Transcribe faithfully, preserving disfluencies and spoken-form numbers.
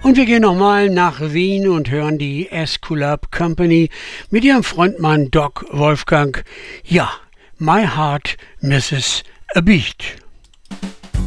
Und wir gehen nochmal nach Wien und hören die Aeskulap Company mit ihrem Frontmann Doc Wolfgang. Ja, My Heart Misses a Beat.